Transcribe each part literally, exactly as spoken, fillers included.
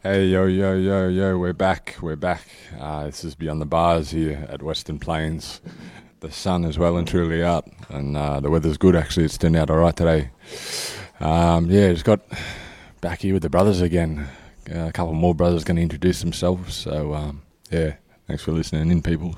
Hey, yo, yo, yo, yo, we're back, we're back. Uh, this is Beyond the Bars here at Western Plains. The sun is well and truly out, and uh, the weather's good, actually. It's turned out all right today. Um, yeah, just got back here with the brothers again. Uh, a couple more brothers going to introduce themselves, so um, yeah, thanks for listening in, people.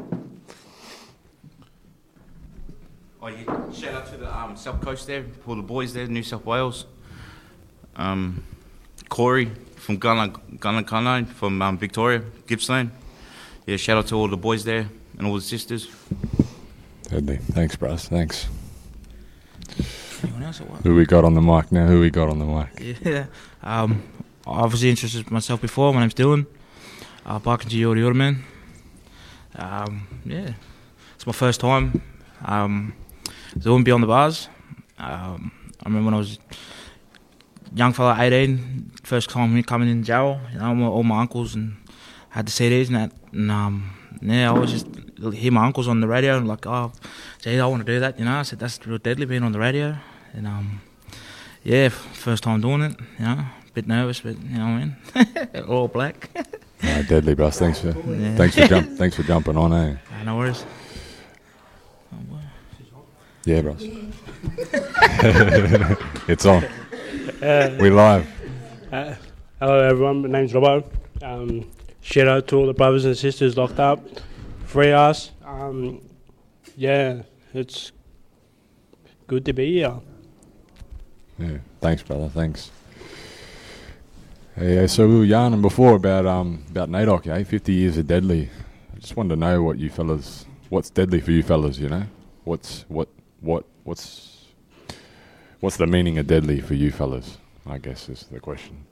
Oh yeah, shout out to the um, South Coast there, all the boys there, New South Wales. Um, Corey from Gunlakana, from um, Victoria, Gippsland. Yeah, shout out to all the boys there and all the sisters. Deadly. Thanks, bros. Thanks. Anyone else or what? Who we got on the mic now? Who we got on the mic? Yeah. Um, I obviously introduced myself before. My name's Dylan. Uh, Barking to Yorta Yorta Man. Um, yeah. It's my first time um, doing Beyond the Bars. Um, I remember when I was young fella, eighteen, first time coming in jail, you know, all my uncles and had the C Ds and that, and um, yeah, I was just hear my uncles on the radio and like, oh, gee, I want to do that, you know. I said that's real deadly being on the radio, and um, yeah, first time doing it, you know, a bit nervous, but you know what I mean, all black. Uh, deadly, bros. Thanks for yeah. thanks for jump, thanks for jumping on, eh? Uh, no worries. Yeah, bros. It's on. Uh, we live. Uh, hello everyone, my name's Robbo. Um, shout out to all the brothers and sisters locked up. Free us. Um, yeah, it's good to be here. Yeah, thanks, brother. Thanks. Hey, so we were yarning before about um about N A D O C, eh? Fifty years of Deadly. I just wanted to know what you fellas, what's deadly for you fellas, you know? What's what what what's what's the meaning of deadly for you fellas? I guess is the question.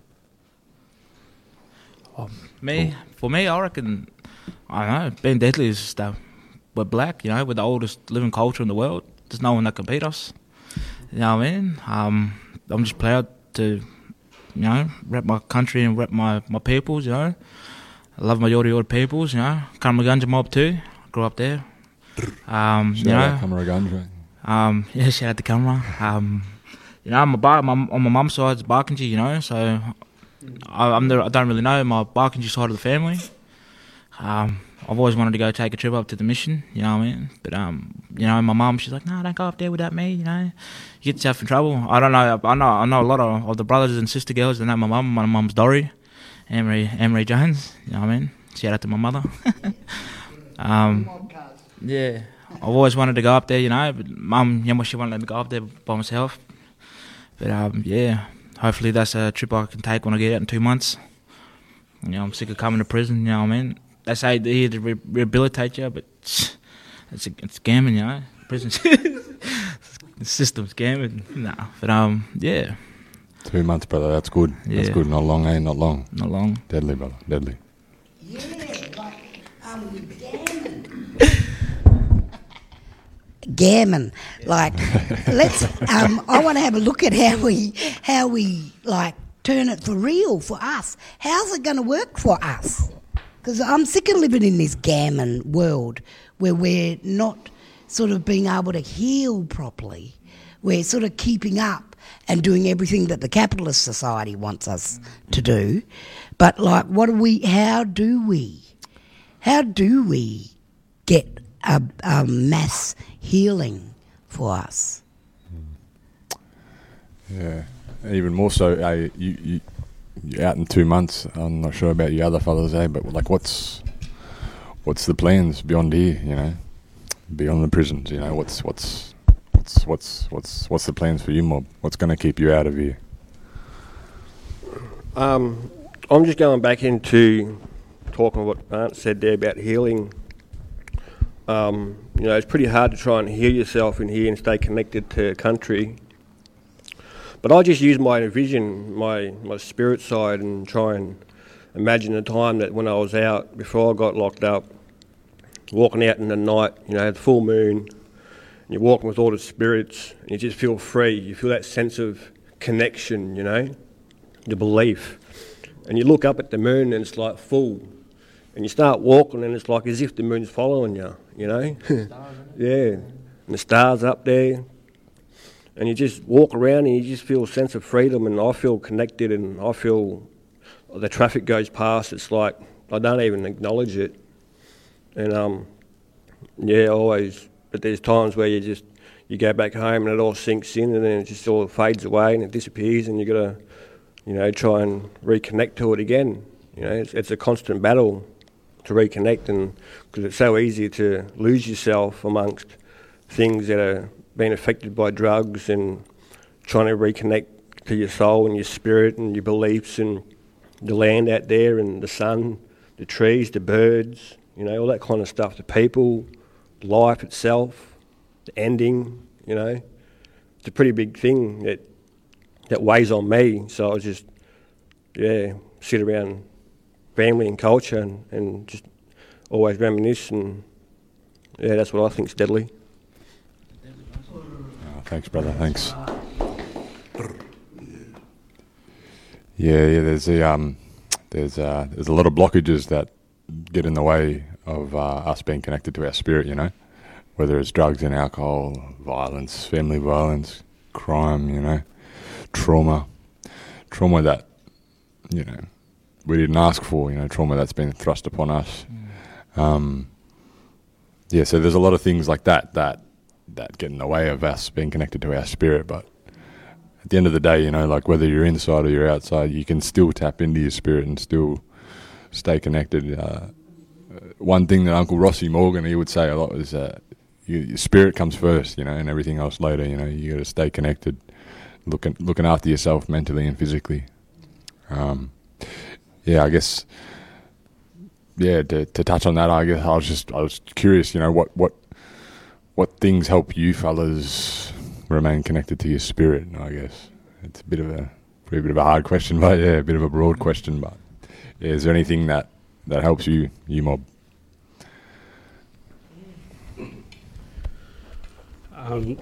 Oh, me, for me, I reckon, I don't know, being deadly is just, uh, we're black, you know, we're the oldest living culture in the world. There's no one that can beat us. You know what I mean? Um, I'm just proud to, you know, rep my country and rep my, my peoples, you know. I love my Yorta Yorta peoples, you know. Karamaganja mob too. Grew up there. Um, Shout you know, out Kamaraganja. Um, yeah, shout out to camera. Um, you know, my bar, my, on my mum's side is Barkingy, you know, so I, I'm the, I don't really know my Barkingy side of the family. Um, I've always wanted to go take a trip up to the mission, you know what I mean? But, um, you know, my mum, she's like, no, don't go up there without me, you know. You get yourself in trouble. I don't know, I know I know a lot of, of the brothers and sister girls that know my mum. My mum's Dory, Emery, Emery Jones, you know what I mean? Shout out to my mother. um, yeah, I've always wanted to go up there, you know, but mum, you know, she won't let me go up there by myself. But, um, yeah, hopefully that's a trip I can take when I get out in two months. You know, I'm sick of coming to prison, you know what I mean? They say they're here to re- rehabilitate you, but it's a, it's scamming, you know. Prison, the system's scamming. Nah, but um, yeah. Two months, brother. That's good. Yeah. That's good. Not long, eh? Not long. Not long. Deadly, brother. Deadly. Yeah, like um, gammon. Gammon, like let's. Um, I want to have a look at how we how we like turn it for real for us. How's it going to work for us? Because I'm sick of living in this gammon world where we're not sort of being able to heal properly. We're sort of keeping up and doing everything that the capitalist society wants us to do. But like, what do we? How do we? How do we get a, a mass healing for us? Yeah. Even more so, eh, you, you, you're out in two months. I'm not sure about you other fellas, eh? But like, what's what's the plans beyond here? You know, beyond the prisons. You know, what's what's what's what's what's what's the plans for you, mob? What's going to keep you out of here? Um, I'm just going back into talking what Aunt said there about healing. Um, you know, it's pretty hard to try and heal yourself in here and stay connected to country. But I just use my vision, my, my spirit side, and try and imagine the time that when I was out, before I got locked up, walking out in the night, you know, the full moon, and you're walking with all the spirits, and you just feel free. You feel that sense of connection, you know, the belief. And you look up at the moon and it's like full. And you start walking and it's like as if the moon's following you, you know. Yeah, and the stars up there. And you just walk around and you just feel a sense of freedom, and I feel connected and I feel the traffic goes past, it's like I don't even acknowledge it. And um, yeah, always. But there's times where you just you go back home and it all sinks in, and then it just all fades away and it disappears, and you got to, you know, try and reconnect to it again. You know, it's, it's a constant battle to reconnect, and because it's so easy to lose yourself amongst things that are being affected by drugs, and trying to reconnect to your soul and your spirit and your beliefs and the land out there and the sun, the trees, the birds, you know, all that kind of stuff, the people, life itself, the ending, you know. It's a pretty big thing that that weighs on me. So I was just, yeah, sit around family and culture and, and just always reminisce, and yeah, that's what I think's deadly. Oh, thanks, brother. Thanks. Yeah, yeah. There's a um, there's uh, there's a lot of blockages that get in the way of uh, us being connected to our spirit. You know, whether it's drugs and alcohol, violence, family violence, crime. You know, trauma, trauma that you know we didn't ask for. You know, trauma that's been thrust upon us. Mm. Um, yeah, so there's a lot of things like that that that get in the way of us being connected to our spirit, but at the end of the day, you know, like whether you're inside or you're outside, you can still tap into your spirit and still stay connected. Uh, one thing that Uncle Rossi Morgan, he would say a lot is uh, you, your spirit comes first, you know, and everything else later. You know, you got to stay connected, looking looking after yourself mentally and physically. Um, yeah, I guess. Yeah, to, to touch on that, I guess I was just I was curious, you know, what what what things help you fellas remain connected to your spirit? I guess it's a bit of a a bit of a hard question, but yeah, a bit of a broad question. But yeah, is there anything that, that helps you, you mob? Um,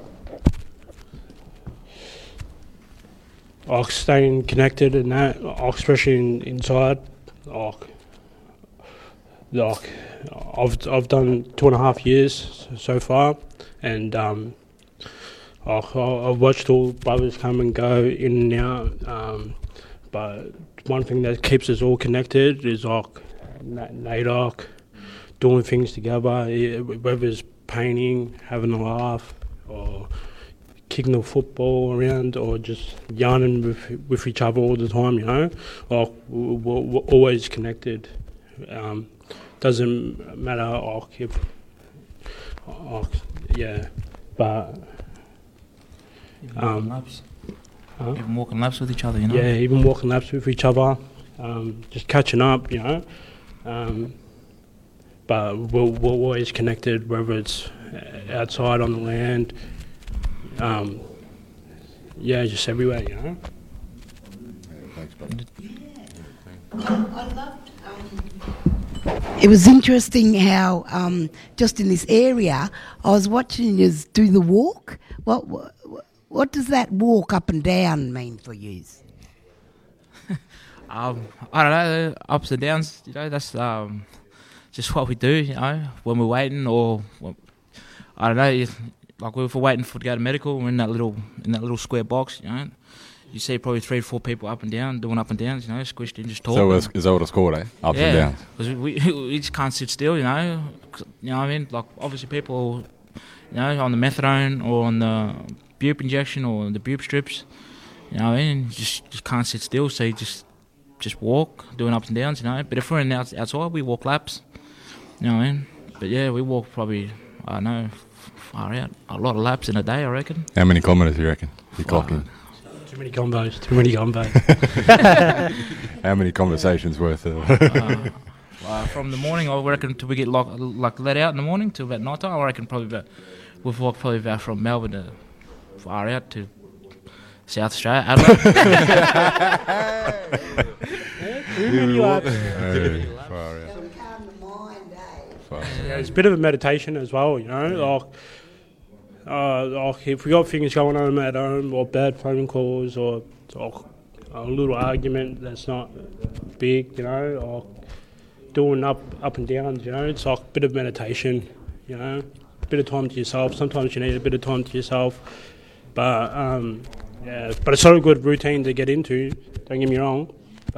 like staying connected and that, like especially in, inside, like, like I've I've done two and a half years so far, and um, like I've watched all brothers come and go in and out. Um, but one thing that keeps us all connected is like NAIDOC, doing things together, whether it's painting, having a laugh, or kicking the football around, or just yarning with with each other all the time, you know. Like we're, we're always connected. Um, doesn't matter, like if, like, yeah, but even um, walking laps, huh? even walking laps with each other, you know. Yeah, even walking laps with each other, um, just catching up, you know. Um, but we're, we're always connected, whether it's outside on the land. Um, yeah, just everywhere, you know. Thanks, brother. I loved, um, it was interesting how um, just in this area, I was watching you do the walk. What, what what does that walk up and down mean for you? Um, I don't know, ups and downs, you know, that's um, just what we do, you know, when we're waiting, or, well, I don't know, if, like if we're waiting for to go to medical, we're in that little in that little square box, you know, you see probably three or four people up and down, doing up and downs, you know, squished in, just talking. So is, is that what it's called, eh? Ups yeah, and downs? because we, we just can't sit still, you know, you know what I mean, like obviously people, you know, on the methadone or on the bupe injection or the bupe strips, you know what I mean, just, just can't sit still, so you just just walk, doing ups and downs, you know. But if we're in outs- outside, we walk laps, you know what I mean. But yeah, we walk probably, I don't know, far out, a lot of laps in a day, I reckon. How many kilometres do you reckon you clock in? Too many combos, too many combos. How many conversations worth of? uh, uh, from the morning, I reckon, till we get lock, like let out in the morning till about night time, I reckon probably about, we've walked probably about from Melbourne to far out to South Australia, Adelaide. Too many laps. Hey, far out. Some calm the mind, eh? Far out. Yeah, it's a bit of a meditation as well, you know. Like, uh, like if we got things going on at home, or bad phone calls, or, or a little argument that's not big, you know, or doing up up and downs, you know, it's like a bit of meditation, you know, a bit of time to yourself. Sometimes you need a bit of time to yourself, but um, yeah, but it's not a good routine to get into. Don't get me wrong, but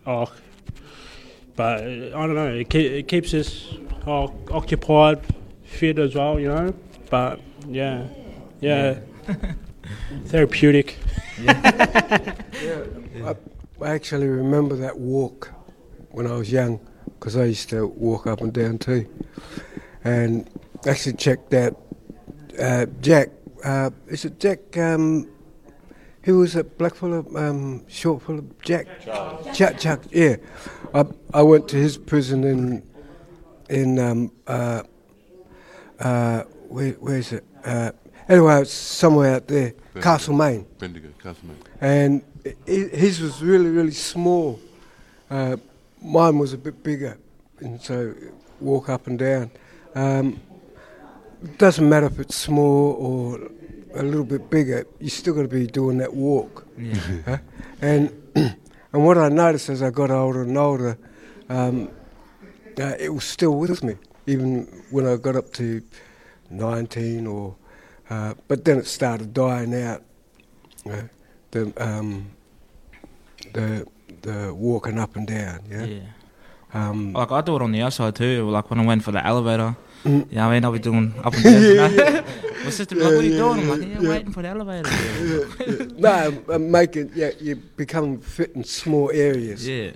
Oh, but uh, I don't know. It, ke- it keeps us oh, occupied, fit as well. You know. But yeah, yeah, therapeutic. Yeah, I, I actually remember that walk when I was young, because I used to walk up and down too. And actually checked out uh, Jack. Uh, is it Jack? Um, who was it? Black fella, um, short fella, Jack. Chuck. Chuck. Yeah. I I went to his prison in in um, uh, uh, where where's it? Uh, anyway, it's somewhere out there, Bendigo. Castlemaine. Bendigo, Castlemaine. And i his was really really small. Uh, mine was a bit bigger, and so walk up and down. Um, it doesn't matter if it's small or a little bit bigger, you still got to be doing that walk. Yeah. Huh? And and what I noticed as I got older and older, um, uh, it was still with me, even when I got up to nineteen or, uh, but then it started dying out. Uh, the um, the the walking up and down. Yeah. Yeah. Um, Like I do it on the outside too. Like when I went for the elevator. Mm. Yeah, I mean I'll be doing up and down. Yeah, You know? yeah. My sister be Yeah, like, "What are you yeah, doing?" I'm yeah, like, "Yeah, yeah. waiting for the elevator." yeah, yeah. No, I'm- I'm making yeah, you become fit in small areas. Yeah.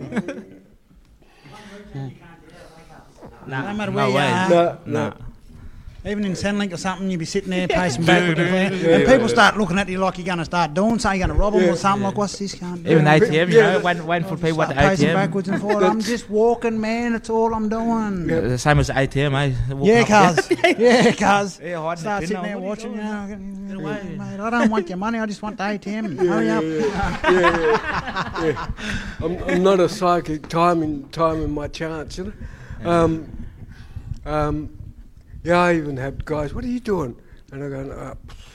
No matter No where you way. are, No, Nah. no. even in Centrelink or something, you'd be sitting there pacing backwards and forwards, and people start looking at you like you're going to start doing something, you're going to rob them Yeah, or something, yeah. like, what's this cunt Even the doing? A T M, you Yeah, know, that's- waiting, waiting for people at Start the pacing A T M. backwards and forwards. I'm just walking, man. That's all I'm doing. Yeah. The same as the A T M, eh? Walking Yeah, up and cuz. Yeah, cuz. Yeah, hiding Start the sitting pin there on. What are watching, you you doing? know. away. Mate, I don't want your money. I just want the A T M. Hurry yeah, up. yeah, yeah, yeah. I'm, I'm not a psychic, timing, timing my chance, you know. Um, um, yeah, I even had guys, what are you doing? And I go, uh,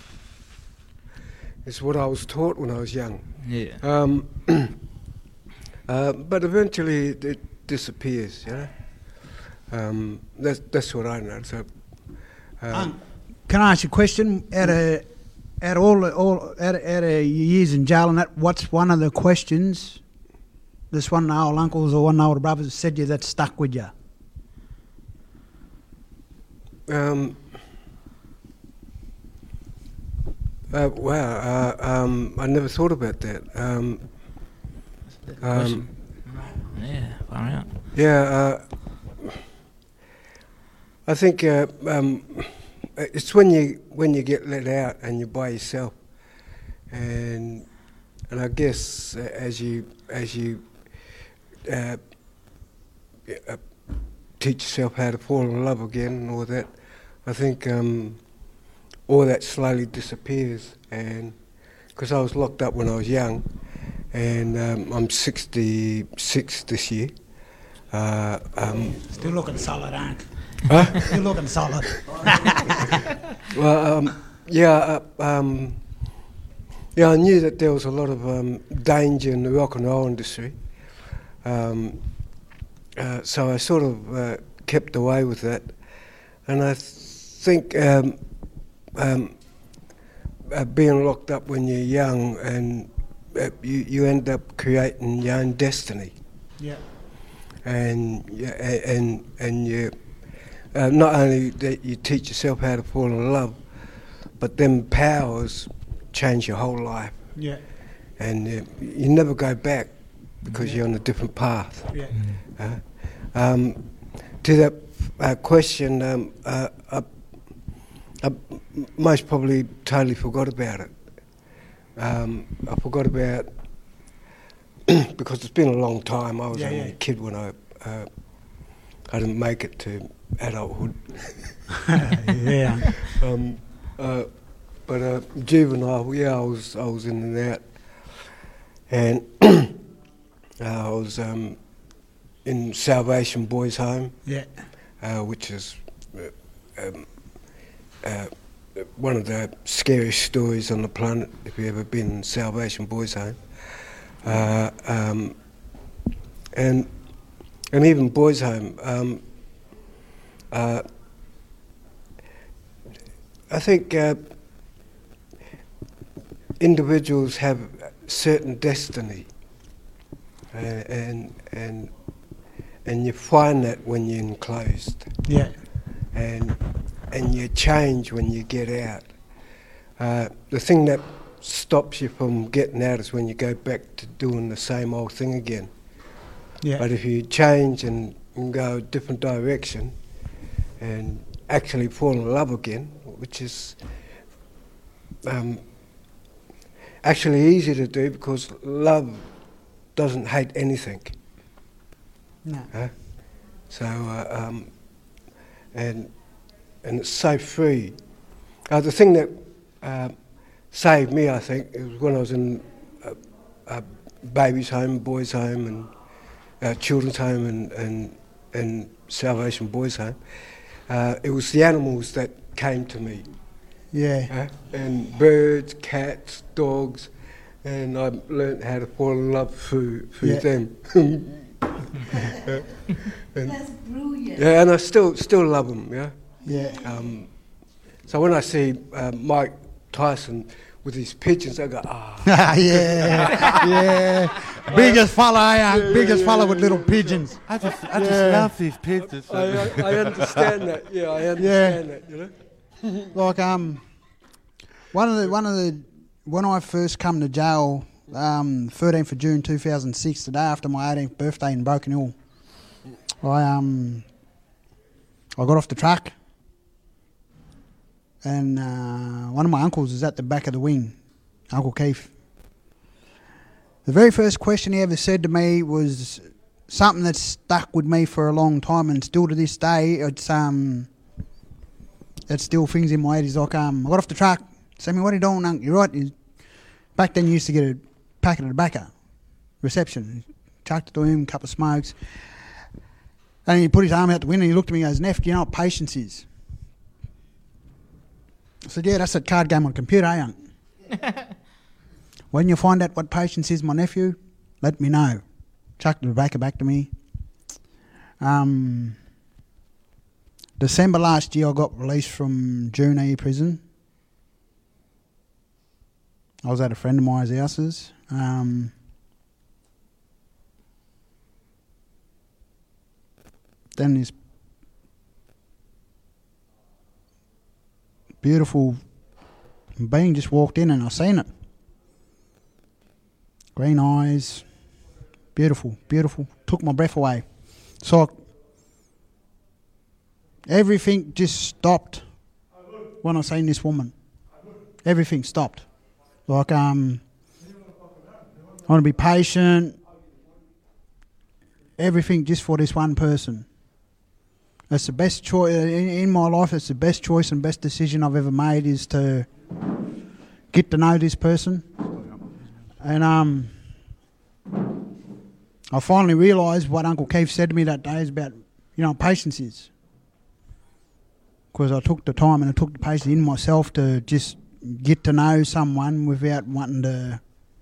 it's what I was taught when I was young. Yeah. Um, uh, but eventually it, it disappears, you know. Um, that's, that's what I know. So, um, Um, can I ask you a question? Out of, out of all, the- all out of, out of your years in jail and that, what's one of the questions this one of the old uncles or one of the older brothers said to you that stuck with you? Um, uh, wow, uh, um, I never thought about that. Um, um, Yeah, far out. yeah, uh, I think uh, um, it's when you when you get let out and you're by yourself, and and I guess uh, as you as you uh, uh, teach yourself how to fall in love again and all that, I think um, all that slowly disappears. And because I was locked up when I was young, and um, I'm sixty-six this year. Uh, um, Still looking solid, aren't you? huh? Still looking solid. Well, um, yeah, uh, um, yeah, I knew that there was a lot of um, danger in the rock and roll industry. Um, uh, so I sort of uh, kept away with that. And I th- think um, um, uh, being locked up when you're young, and uh, you, you end up creating your own destiny. Yeah. And yeah, a- and and you uh, not only that you teach yourself how to fall in love, but them powers change your whole life, Yeah. and uh, you never go back because you're on a different path. Yeah. Uh, um, to that uh, question, um, uh, I, I most probably totally forgot about it. Um, I forgot about because it's been a long time. I was Yeah, only yeah. a kid when I uh, I didn't make it to adulthood. Yeah. um, uh, but uh, juvenile, yeah, I was I was in and out, and uh, I was um, in Salvation Boys Home, Yeah. uh, which is uh, um, uh, one of the scariest stories on the planet. If you've ever been in Salvation Boys Home, uh, um, and and even Boys Home. Um, uh, I think uh, individuals have certain destiny, and and and, and you find that when you're enclosed, Yeah. and and you change when you get out. Uh, the thing that stops you from getting out is when you go back to doing the same old thing again. Yeah. But if you change and, and go a different direction and actually fall in love again, which is um, actually easy to do because love doesn't hate anything. No. Huh? So, uh, um, and and it's so free. Uh, the thing that uh, saved me, I think, it was when I was in a, a baby's home, boys' home, and uh, children's home, and, and and Salvation Boys' Home. Uh, it was the animals that came to me, Yeah. uh, and birds, cats, dogs, and I learnt how to fall in love through through Yeah. them. Uh, and, That's brilliant. yeah, and I still still love them. Yeah. Yeah. Um, so when I see uh, Mike Tyson with his pigeons, I go, ah. yeah. Yeah. Biggest fella, eh? Biggest fella with little pigeons. I just, I just Yeah. love these pictures. I, I, I understand that. Yeah, I understand that. You know. Like um, one of the one of the when I first come to jail, um, thirteenth of June two thousand six, the day after my eighteenth birthday in Broken Hill, I um, I got off the truck, and uh, one of my uncles is at the back of the wing, Uncle Keith. The very first question he ever said to me was something that's stuck with me for a long time, and still to this day, it's um. That's still things in my head. He's like, um, I got off the truck. Sammy, what are you doing, Unc? You're right. He's, back then, you used to get a packet of tobacco, reception. He chucked it to him, a couple of smokes. And he put his arm out the window and he looked at me and goes, Neff, do you know what patience is? I said, yeah, that's that card game on the computer, eh, Unc? When you find out what patience is, my nephew, let me know. Chucked the tobacco back to me. Um... December last year, I got released from Junee prison. I was at a friend of mine's houses. Um, then this beautiful being just walked in and I seen it. Green eyes, beautiful, beautiful. Took my breath away. So I, everything just stopped when I seen this woman. Everything stopped. Like, um, I want to be patient. Everything just for this one person. That's the best choice in, in my life. It's the best choice and best decision I've ever made is to get to know this person. And um, I finally realised what Uncle Keith said to me that day is about, you know, what patience is. Because I took the time and I took the patience in myself to just get to know someone without wanting to,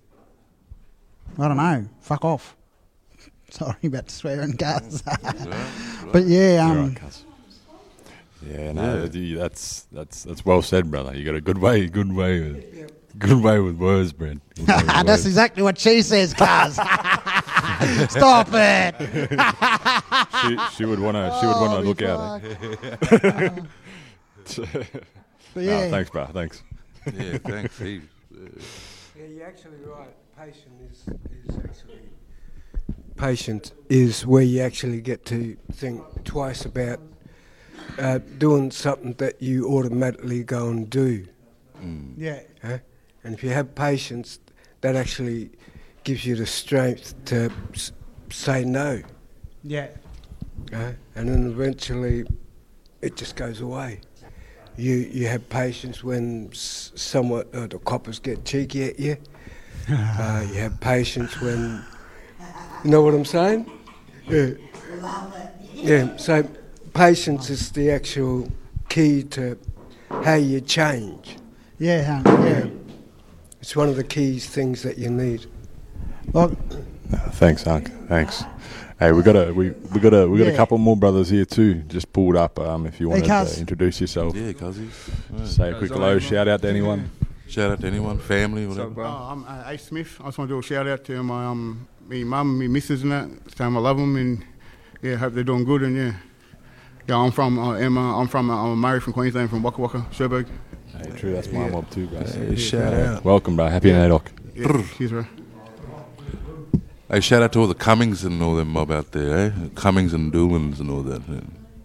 I don't know, fuck off. Sorry about swearing, cuz. But yeah, um, You're right, cuz. Yeah, no, yeah. that's that's that's well said, brother. You got a good way, good way, with, good way with words, Brent. Good way with that's words. exactly what she says, cuz. Stop it. she, she would want to. She would want to Oh, look fuck. at it. But No, yeah, thanks, bro. Thanks. Yeah, thanks. He, uh, Yeah, you're actually right. Patient is, is actually patient is where you actually get to think twice about uh, doing something that you automatically go and do. yeah, Huh? And if you have patience, that actually gives you the strength to s- say no. yeah, Huh? And then eventually it just goes away. You you have patience when s- somewhat uh, the coppers get cheeky at you. uh, you have patience when, you know what I'm saying? Yeah. Yeah. So patience is the actual key to how you change. yeah, um, yeah. It's one of the key things that you need. Look, No, thanks, Unc. Thanks. Hey, we got a we we got a we got Yeah. a couple more brothers here too. Just pulled up. Um, if you Hey, wanted to cuz. introduce yourself, yeah, cuzzies. Right. say a quick hello, shout out to anyone. Shout out to anyone, family, What's whatever. up, bro? Oh, I'm uh, Ace Smith. I just want to do a shout out to my um me mum, me missus and that. Time I love them and yeah, hope they're doing good and yeah. Yeah, I'm from uh, Emma. I'm from. Uh, I'm married from Queensland, from Waka Waka, Sherbrooke. Hey, true, that's my Yeah. mob too, bro. Hey, shout Uh, out. Welcome, bro. Happy Nadoc. Yeah, cheers, bro. Hey, shout out to all the Cummings and all them mob out there, eh? Cummings and Doolans and all that. Yeah.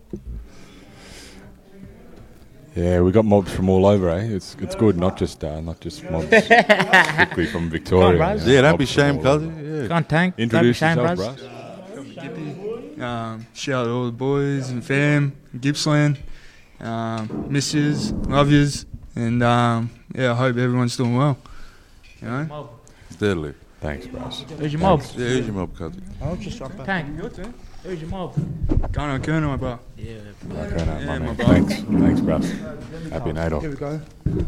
Yeah, we got mobs from all over, eh? It's it's good, not just uh, not just mobs strictly from Victoria. Come on, bros. you know, Yeah, don't mobs be from ashamed, all over. cuzzy. Yeah. Go on, Tank. Introduce Don't be yourself, ashamed, bros. Um, shout out to all the boys and fam, Gippsland, um, miss yous, love yous, and um, yeah, I hope everyone's doing well. You know? Steadily. Thanks, bros. Who's your mob? Yeah, who's your mob, cuzzy? I'll just jump back. Tank. Who's your mob? Gunnar Kerner, my bro. Yeah. Okay, no, Yeah, my my man. bro. Thanks, thanks, bros. Happy Here Nadoc. we go.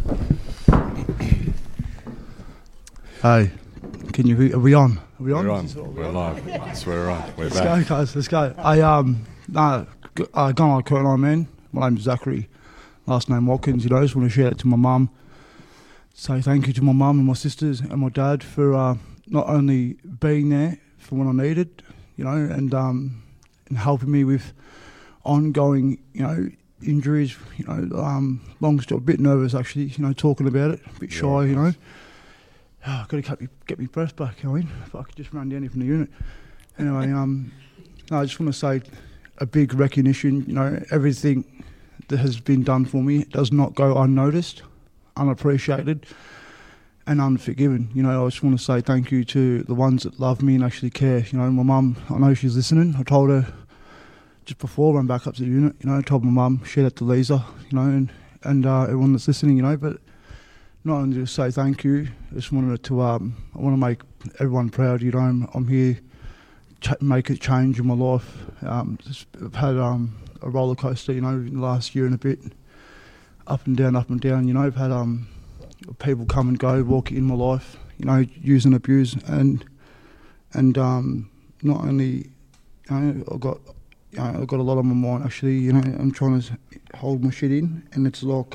Hey, can you? Are we on? Are we on? We're on. We're live. Yes, we're on. We're Let's back. go, guys. Let's go. I um, nah, g- uh, gone like Curtin, man. My name's Zachary. Last name Watkins. You know, just want to shout out to my mum. Say thank you to my mum and my sisters and my dad for uh, not only being there for when I needed, you know, and um, and helping me with ongoing, you know, injuries. You know, um, long still a bit nervous actually. You know, talking about it, a bit shy. Yeah, You know. Oh, got to get me, get me breath back, I mean, if I could just run down here from the unit. Anyway, um, no, I just want to say a big recognition, you know, everything that has been done for me does not go unnoticed, unappreciated and unforgiven. You know, I just want to say thank you to the ones that love me and actually care. You know, my mum, I know she's listening. I told her just before I ran back up to the unit, you know, I told my mum, shout out to Lisa, you know, and, and uh, everyone that's listening, you know, but not only to say thank you, I just wanted to, um, I want to make everyone proud. You know, I'm, I'm here to make a change in my life. Um, just, I've had um, a roller coaster, you know, in the last year and a bit, up and down, up and down. You know, I've had um, people come and go, walk in my life, you know, use and abuse, and and um, not only, you know, I've got, you know, I've got a lot on my mind actually. You know, I'm trying to hold my shit in, and it's like.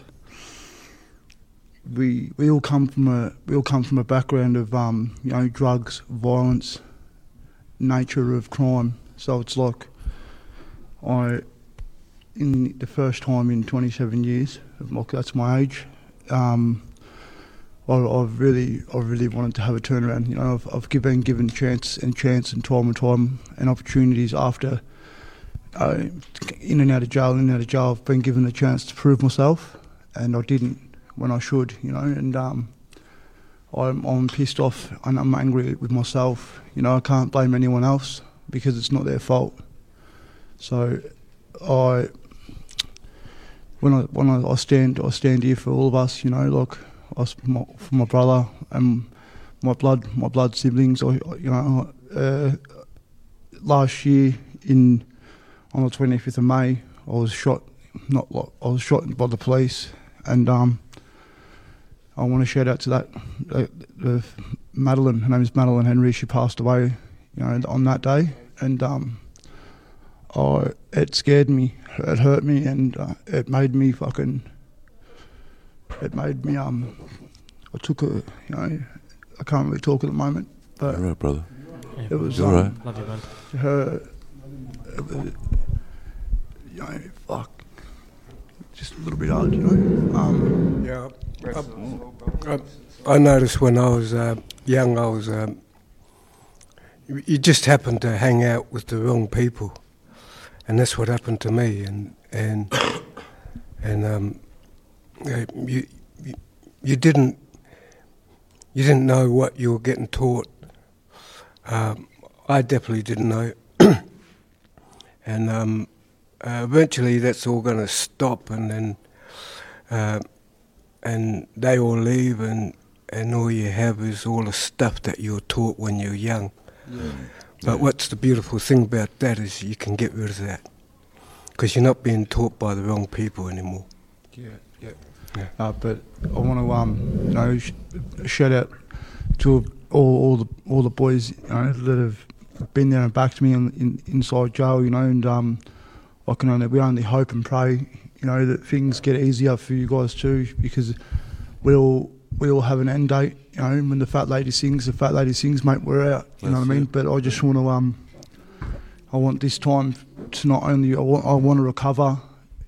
We we all come from a we all come from a background of um you know drugs, violence, nature of crime. So it's like I in the first time in twenty-seven years, like that's my age. Um, I, I've really I really wanted to have a turnaround. You know, I've I've been given chance and chance and time and time and opportunities after uh, in and out of jail, in and out of jail. I've been given a chance to prove myself, and I didn't. When I should, you know, and um, I'm, I'm pissed off and I'm angry with myself. You know, I can't blame anyone else because it's not their fault. So, I when I when I, I stand I stand here for all of us. You know, like I, my, for my brother and my blood my blood siblings. I, you know, uh, last year in on the twenty-fifth of May, I was shot. Not like I was shot by the police, and um. I want to shout out to that, uh, uh, Madeline. Her name is Madeline Henry. She passed away, you know, on that day, and um, I, it scared me. It hurt me, and uh, it made me fucking. It made me um. I took a, you know, I can't really talk at the moment, but All right, brother. Yeah, it was You're um, right. Love you, bud. her. It was, you know, fuck. Just a little bit hard, you know. Um, Yeah, I, I, I noticed when I was uh, young, I was. Um, you, you just happened to hang out with the wrong people, and that's what happened to me. And and and um, you, you you didn't you didn't know what you were getting taught. Um, I definitely didn't know, and um, uh, eventually that's all going to stop, and then. Uh, and they all leave, and, and all you have is all the stuff that you were taught when you were young. Yeah. But Yeah. what's the beautiful thing about that is you can get rid of that, because you're not being taught by the wrong people anymore. Yeah, yeah. Yeah. Uh, but I want to, um, you know, sh- shout out to all, all the all the boys, you know, that have been there and backed me in, in, inside jail, you know, and um, I can only we only hope and pray, you know, that things get easier for you guys too, because we all we all have an end date. You know, when the fat lady sings, the fat lady sings, mate, we're out. You know what I mean? But I just want to, um, I want this time to not only, I want, I want to recover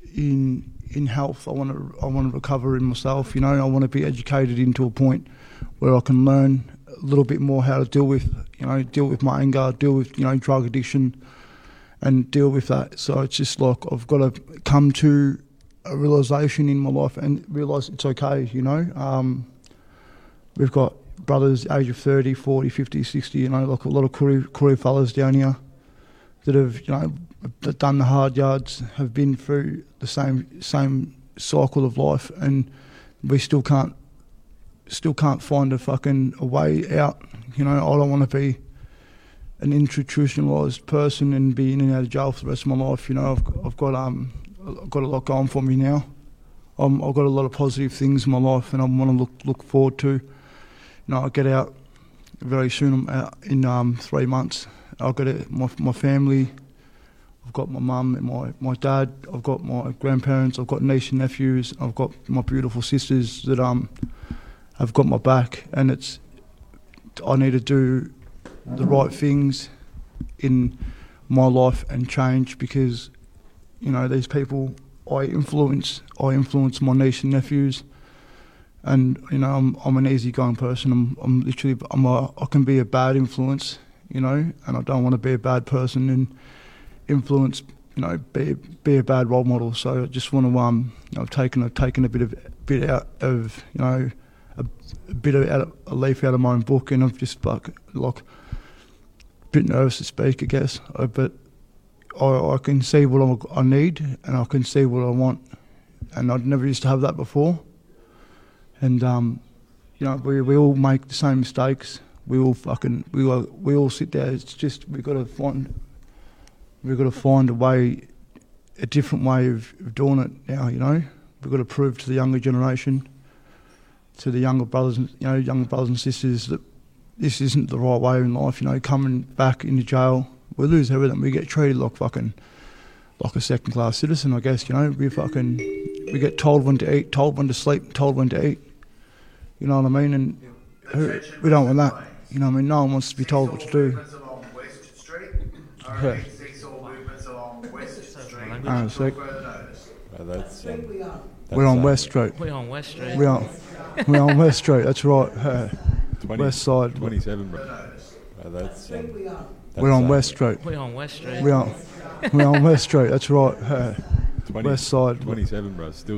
in in health. I want to, I want to recover in myself. You know, I want to be educated into a point where I can learn a little bit more how to deal with, you know, deal with my anger, deal with, you know, drug addiction, and deal with that. So it's just like I've got to come to a realisation in my life and realise it's okay. You know, um, we've got brothers age of thirty, forty, fifty, sixty. You know, like a lot of career, career fellas down here that have, you know, done the hard yards, have been through the same same cycle of life, and we still can't still can't find a fucking a way out. You know, I don't want to be an institutionalised person and be in and out of jail for the rest of my life. You know, I've I've got um I've got a lot going for me now. I'm, I've got a lot of positive things in my life, and I want to look look forward to. You know, I get out very soon. I'm out in um three months. I've got it, my my family. I've got my mum and my, my dad. I've got my grandparents. I've got niece and nephews. I've got my beautiful sisters that um have got my back. And it's I need to do the right things in my life and change, because, you know, these people I influence. I influence my niece and nephews. And, you know, I'm I'm an easygoing person. I'm I'm literally I'm a I can be a bad influence, you know, and I don't want to be a bad person and influence, you know, be be a bad role model. So I just want to um I've taken I've taken a bit of bit out of you know a, a bit of out of, a leaf out of my own book, and I've just like like a bit nervous to speak, I guess, uh, but I I can see what I, I need, and I can see what I want, and I'd never used to have that before. And um you know, we we all make the same mistakes. We all fucking we all we all sit there. It's just we got to find. We've got to find a way, a different way of, of doing it now, you know. We've got to prove to the younger generation, to the younger brothers, and you know, younger brothers and sisters, that this isn't the right way in life. You know, coming back into jail, we lose everything. We get treated like fucking, like a second-class citizen, I guess. You know, we fucking, we get told when to eat, told when to sleep, told when to eat. You know what I mean? And who, we don't want that. You know what I mean? No one wants to be told what to do. Yeah. Hang on a sec. Well, that's, um, that's, we're on uh, West Street. We're on West Street. We're on, we're on West Street, that's right. Uh, twenty, West side. twenty-seven, bro. Well, that's, um, that's, we're on uh, West Street. We're on West Street. We're on, we're on West Street, that's right. Uh, twenty, West side. twenty-seven, bro. Still